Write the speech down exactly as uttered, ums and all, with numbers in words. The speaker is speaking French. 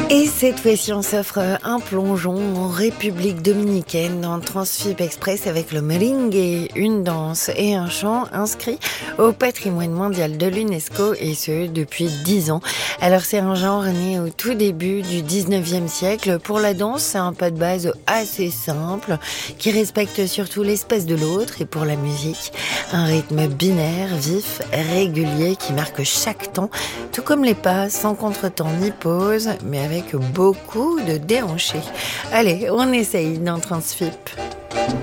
Et cette fois-ci, on s'offre un plongeon en République dominicaine dans Transfib Express avec le merengue, une danse et un chant inscrits au patrimoine mondial de l'UNESCO, et ce depuis dix ans. Alors c'est un genre né au tout début du dix-neuvième siècle. Pour la danse, c'est un pas de base assez simple qui respecte surtout l'espace de l'autre, et pour la musique, un rythme binaire, vif, régulier qui marque chaque temps, tout comme les pas, sans contretemps ni pause, mais avec beaucoup de déhanchés. Allez, on essaye dans Transfib.